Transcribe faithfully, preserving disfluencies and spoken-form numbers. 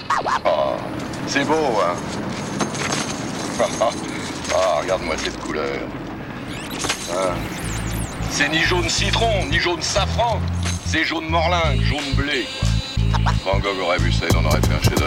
Oh, c'est beau, hein. Ah, regarde-moi cette couleur. Hein. C'est ni jaune citron, ni jaune safran. C'est jaune morlingue, jaune blé, quoi. Van Gogh aurait vu ça, il en aurait fait un chef-d'œuvre.